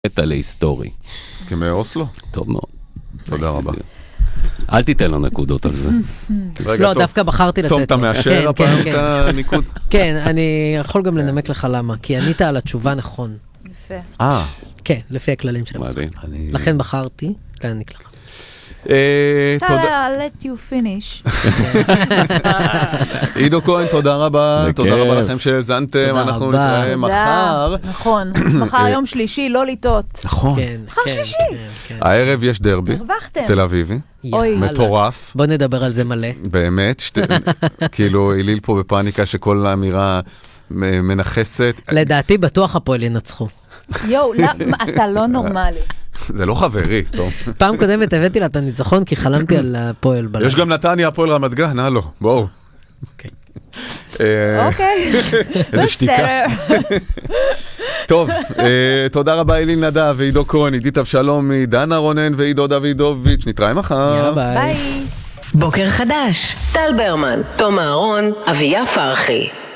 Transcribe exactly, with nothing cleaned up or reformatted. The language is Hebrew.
קטע להיסטורי. הסכמי אוסלו? טוב מאוד. תודה רבה. אל תיתן לו נקודות על זה. לא, דווקא בחרתי לתת. תום, אתה מאשר הפעם את הניקוד? כן, אני יכול גם לנמק לך למה, כי ענית על התשובה נכון. יפה. אה. כן, לפי הכללים של המשחק. לכן בחרתי להעניק לך. תודה, let you finish. עידו כהן, תודה רבה. תודה רבה לכם שהזנתם. אנחנו נתראה מחר. נכון, מחר יום שלישי, לא לטעות. נכון. מחר שלישי. הערב יש דרבי. הרווחתם. תל אביבי. מטורף. בוא נדבר על זה מלא. באמת. כאילו, איליל פה בפאניקה שכל האמירה מנחסת. לדעתי בטוח הפועל ינצחו. יואו, אתה לא נורמלי. זה לא חברי, טוב. פעם קודמת הבאתי לה את הניצחון, כי חלמתי על הפועל בלילה. יש גם נתניה, הפועל רמת גן, הלו, בואו. אוקיי. אוקיי. איזה שתיקה. טוב, תודה רבה איליל נדב ועידו כהן, עידית אבשלום, דנה רונן ועידו דוידוביץ', נתראה מחר. יאללה ביי. ביי. בוקר חדש, טל ברמן, תום אהרון, אביה פרחי.